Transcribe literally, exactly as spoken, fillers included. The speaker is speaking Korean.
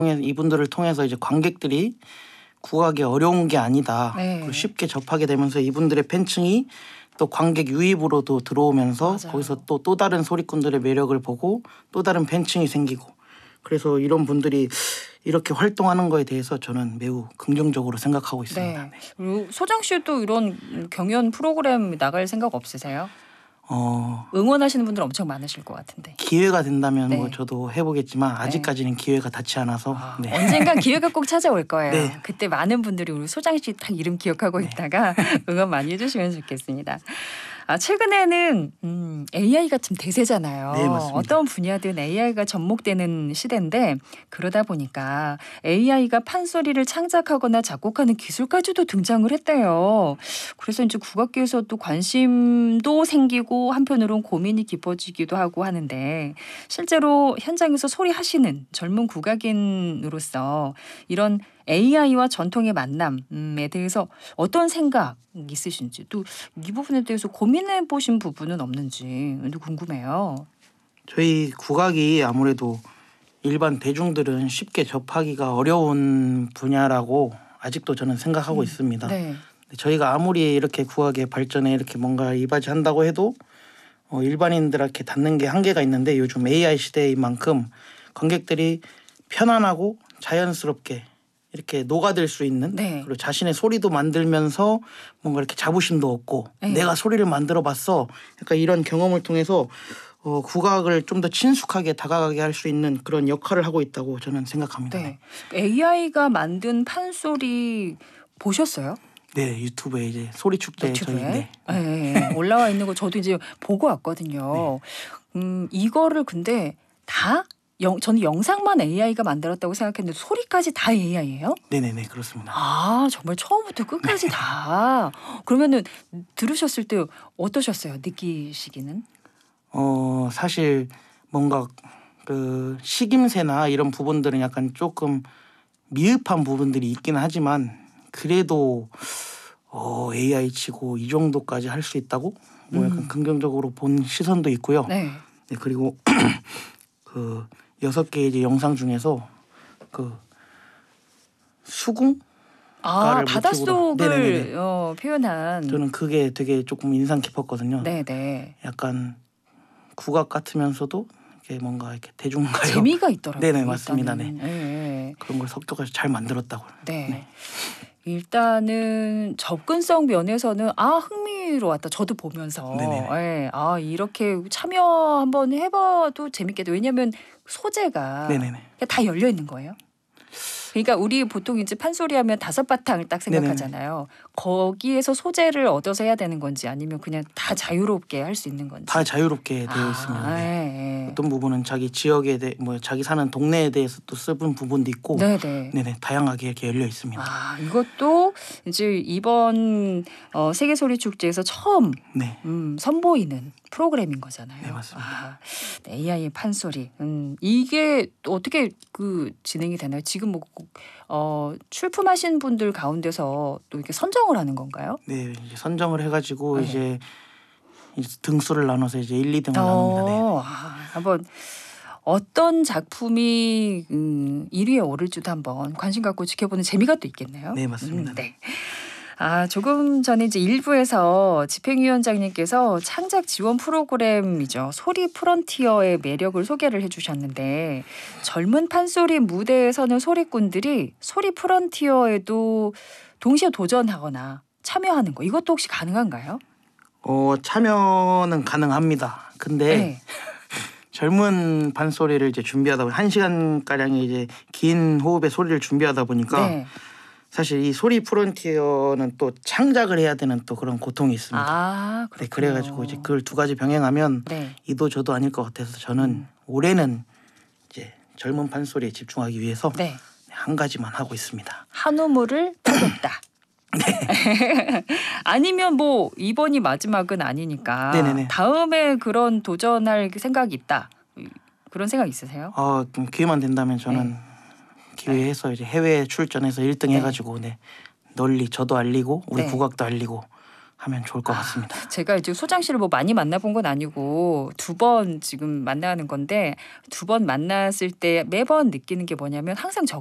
이분들을 통해서 이제 관객들이 구하기 어려운 게 아니다. 네. 그리고 쉽게 접하게 되면서 이분들의 팬층이 또 관객 유입으로도 들어오면서 맞아요. 거기서 또 또 다른 소리꾼들의 매력을 보고 또 다른 팬층이 생기고 그래서 이런 분들이 이렇게 활동하는 거에 대해서 저는 매우 긍정적으로 생각하고 있습니다. 네. 그리고 소장 씨도 이런 경연 프로그램 나갈 생각 없으세요? 어, 응원하시는 분들 엄청 많으실 것 같은데. 기회가 된다면 네. 뭐 저도 해보겠지만 아직까지는 기회가 닿지 않아서 아, 네. 언젠간 기회가 꼭 찾아올 거예요. 네. 그때 많은 분들이 우리 소장 씨 딱 이름 기억하고 있다가 응원 많이 해주시면 좋겠습니다. 아, 최근에는 음, 에이아이가 좀 대세잖아요. 네, 맞습니다. 어떤 분야든 에이아이가 접목되는 시대인데 그러다 보니까 에이아이가 판소리를 창작하거나 작곡하는 기술까지도 등장을 했대요. 그래서 이제 국악계에서 또 관심도 생기고 한편으로는 고민이 깊어지기도 하고 하는데 실제로 현장에서 소리 하시는 젊은 국악인으로서 이런 에이아이와 전통의 만남에 대해서 어떤 생각 있으신지 또 이 부분에 대해서 고민해 보신 부분은 없는지 궁금해요. 저희 국악이 아무래도 일반 대중들은 쉽게 접하기가 어려운 분야라고 아직도 저는 생각하고 음, 있습니다. 네. 저희가 아무리 이렇게 국악의 발전에 이렇게 뭔가 이바지한다고 해도 어, 일반인들한테 닿는 게 한계가 있는데 요즘 에이아이 시대인 만큼 관객들이 편안하고 자연스럽게 이렇게 녹아들 수 있는 네. 그리고 자신의 소리도 만들면서 뭔가 이렇게 자부심도 얻고 네. 내가 소리를 만들어 봤어. 약간 이런 경험을 통해서 어, 국악을 좀 더 친숙하게 다가가게 할 수 있는 그런 역할을 하고 있다고 저는 생각합니다. 네. 에이아이가 만든 판소리 보셨어요? 네, 유튜브에 이제 소리 축제 저희 유튜브에 네. 네, 올라와 있는 거 저도 이제 보고 왔거든요. 음, 이거를 근데 다 영, 저는 영상만 에이아이가 만들었다고 생각했는데 소리까지 다 에이아이예요? 네네네 그렇습니다. 아 정말 처음부터 끝까지 다. 그러면은 들으셨을 때 어떠셨어요? 느끼시기는? 어 사실 뭔가 그 식임새나 이런 부분들은 약간 조금 미흡한 부분들이 있기는 하지만 그래도 어, 에이아이 치고 이 정도까지 할 수 있다고 뭐 약간 음. 긍정적으로 본 시선도 있고요. 네. 네, 그리고 그 여섯 개의 이제 영상 중에서 그 수궁 아 가를 바닷속을 네네네네. 어, 표현한. 저는 그게 되게 조금 인상 깊었거든요. 네네. 약간 국악 같으면서도 이게 뭔가 이렇게 대중가요 재미가 있더라고요. 네네 맞습니다. 네. 일단은. 네. 그런 걸 섞여가지고 잘 만들었다고. 네. 네. 일단은 접근성 면에서는 아 흥미로웠다. 저도 보면서 네네네. 예, 아 이렇게 참여 한번 해봐도 재밌겠다. 왜냐하면 소재가 네네네. 다 열려 있는 거예요. 그러니까 우리 보통 이제 판소리하면 다섯 바탕을 딱 생각하잖아요. 거기에서 소재를 얻어서 해야 되는 건지 아니면 그냥 다 자유롭게 할 수 있는 건지. 다 자유롭게 되어 아, 있습니다. 네. 예, 예. 어떤 부분은 자기 지역에 대해 뭐 자기 사는 동네에 대해서 또 써본 부분도 있고 네네. 네네 다양하게 이렇게 열려 있습니다. 아 이것도 이제 이번 어, 세계소리 축제에서 처음 네. 음, 선보이는 프로그램인 거잖아요. 네, 맞습니다. 아, 에이아이의 판소리. 음, 이게 또 어떻게 그 진행이 되나요? 지금 뭐 어, 출품하신 분들 가운데서 또 이렇게 선정을 하는 건가요? 네 이제 선정을 해가지고 네. 이제 이제 등수를 나눠서 이제 일, 이 등을 나눕니다. 네. 어, 아, 한번 어떤 작품이 음, 일 위에 오를지도 한번 관심 갖고 지켜보는 재미가 또 있겠네요. 네, 맞습니다. 음, 네. 아, 조금 전에 이제 일부에서 집행위원장님께서 창작 지원 프로그램이죠. 소리 프론티어의 매력을 소개를 해주셨는데 젊은 판소리 무대에 서는 소리꾼들이 소리 프론티어에도 동시에 도전하거나 참여하는 거 이것도 혹시 가능한가요? 어 참여는 가능합니다. 근데 네. 젊은 판소리를 이제 준비하다 보니 한 시간 가량의 이제 긴 호흡의 소리를 준비하다 보니까 네. 사실 이 소리 프론티어는 또 창작을 해야 되는 또 그런 고통이 있습니다. 아, 네, 그렇군요. 그래가지고 이제 그걸 두 가지 병행하면 네. 이도 저도 아닐 것 같아서 저는 음. 올해는 이제 젊은 판소리에 집중하기 위해서 네. 한 가지만 하고 있습니다. 한 우물을 파겠다. 네. 아니면 뭐 이번이 마지막은 아니니까 네네네. 다음에 그런 도전할 생각이 있다. 그런 생각 있으세요? 어, 좀 기회만 된다면 저는 네. 기회해서 이제 해외 출전해서 일 등 네. 해가지고 네, 널리 저도 알리고 우리 네. 국악도 알리고 하면 좋을 것 같습니다. 제가 이제 소장 씨를 뭐 많이 만나본 건 아니고 두 번 지금 만나는 건데 두 번 만났을 때 매번 느끼는 게 뭐냐면 항상 저